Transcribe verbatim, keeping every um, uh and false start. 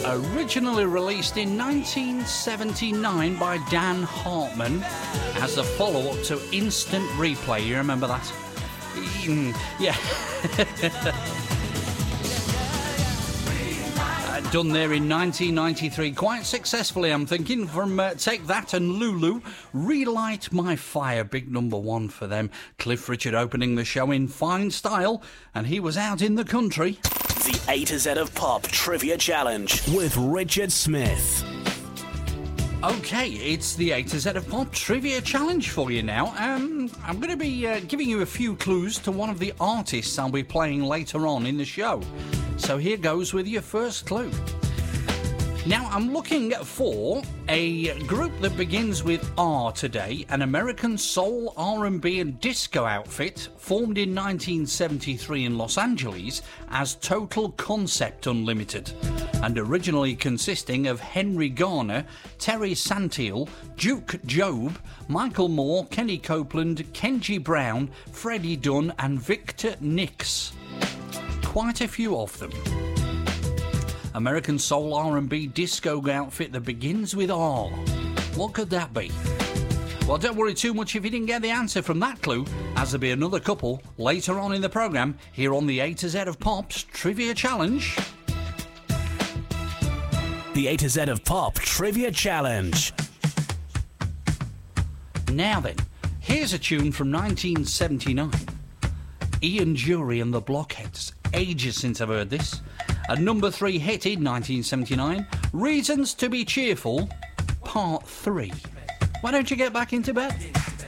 Originally released in nineteen seventy-nine by Dan Hartman as a follow-up to Instant Replay. You remember that? Mm, yeah. uh, done there in nineteen ninety-three, quite successfully, I'm thinking, from uh, Take That and Lulu. Relight My Fire, big number one for them. Cliff Richard opening the show in fine style, and he was out in the country. The A to Z of Pop Trivia Challenge with Richard Smith. Okay, it's the A to Z of Pop Trivia Challenge for you now. Um, I'm going to be uh, giving you a few clues to one of the artists I'll be playing later on in the show. So here goes with your first clue. Now, I'm looking for a group that begins with R today, an American soul, R and B and disco outfit formed in nineteen seventy-three in Los Angeles as Total Concept Unlimited, and originally consisting of Henry Garner, Terry Santiel, Duke Job, Michael Moore, Kenny Copeland, Kenji Brown, Freddie Dunn and Victor Nix. Quite a few of them. American soul R and B disco outfit that begins with R. What could that be? Well, don't worry too much if you didn't get the answer from that clue, as there'll be another couple later on in the programme here on the A to Z of Pop's Trivia Challenge. The A to Z of Pop Trivia Challenge. Now then, here's a tune from nineteen seventy-nine. Ian Jury and the Blockheads. Ages since I've heard this. A number three hit in nineteen seventy-nine, Reasons to be Cheerful, Part three. Why don't you get back into bed?